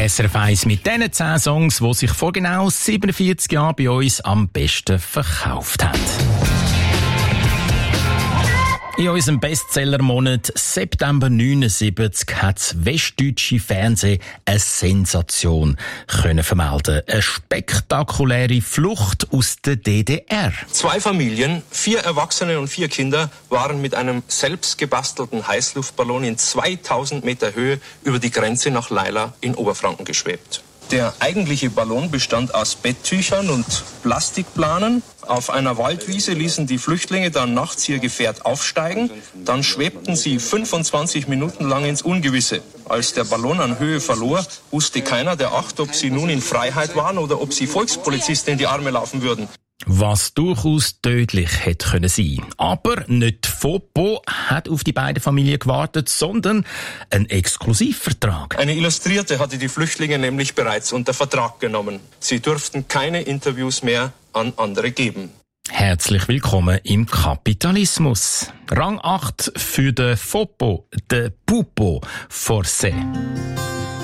SRF 1 mit diesen 10 Songs, die sich vor genau 47 Jahren bei uns am besten verkauft haben. In unserem Bestsellermonat September 79 hat das westdeutsche Fernsehen eine Sensation können vermelden. Eine spektakuläre Flucht aus der DDR. 2 Familien, 4 Erwachsene und 4 Kinder waren mit einem selbst gebastelten Heißluftballon in 2000 Meter Höhe über die Grenze nach Leila in Oberfranken geschwebt. Der eigentliche Ballon bestand aus Betttüchern und Plastikplanen. Auf einer Waldwiese ließen die Flüchtlinge dann nachts ihr Gefährt aufsteigen. Dann schwebten sie 25 Minuten lang ins Ungewisse. Als der Ballon an Höhe verlor, wusste keiner der 8, ob sie nun in Freiheit waren oder ob sie Volkspolizisten in die Arme laufen würden. Was durchaus tödlich hätte können sein. Aber nicht Fopo hat auf die beiden Familien gewartet, sondern ein Exklusivvertrag. Eine Illustrierte hatte die Flüchtlinge nämlich bereits unter Vertrag genommen. Sie durften keine Interviews mehr an andere geben. Herzlich willkommen im Kapitalismus. Rang 8 für den Fopo, den Pupo Forcé.